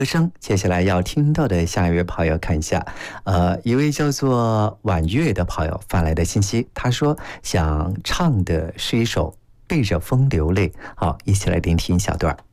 歌声，接下来要听到的下一位朋友，看一下，一位叫做婉月的朋友发来的信息，他说想唱的是一首《背着风流泪》，好，一起来聆听一小段。